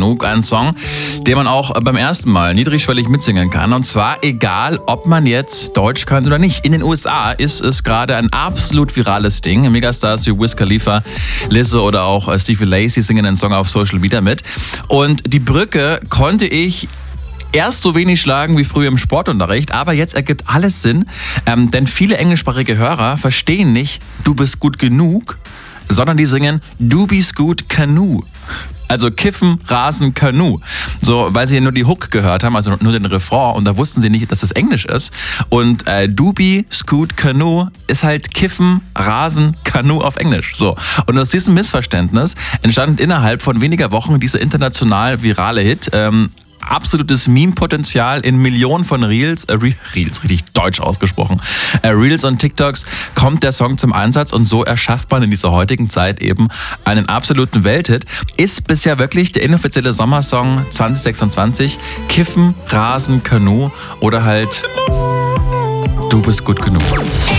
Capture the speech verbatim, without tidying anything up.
genug. Ein Song, den man auch beim ersten Mal niedrigschwellig mitsingen kann. Und zwar egal, ob man jetzt Deutsch kann oder nicht. In den U S A ist es gerade ein absolut virales Ding. Megastars wie Wiz Khalifa, Lizzo oder auch Stevie Lacey singen den Song auf Social Media mit. Und die Brücke konnte ich erst so wenig schlagen wie früher im Sportunterricht, aber jetzt ergibt alles Sinn, ähm, denn viele englischsprachige Hörer verstehen nicht, du bist gut genug, sondern die singen, du bist gut Kanu. Also Kiffen, Rasen, Kanu. So, weil sie nur die Hook gehört haben, also nur den Refrain, und da wussten sie nicht, dass das Englisch ist. Und äh, Dubi, Scoot, Kanu ist halt Kiffen, Rasen, Kanu auf Englisch. So. Und aus diesem Missverständnis entstand innerhalb von weniger Wochen dieser international virale Hit. Ähm, absolutes Meme-Potenzial in Millionen von Reels, äh, Reels, richtig deutsch ausgesprochen, äh, Reels und TikToks kommt der Song zum Einsatz und so erschafft man in dieser heutigen Zeit eben einen absoluten Welthit. Ist bisher wirklich der inoffizielle Sommersong zwanzig sechsundzwanzig. Kiffen, Rasen, Kanu oder halt Du bist gut genug.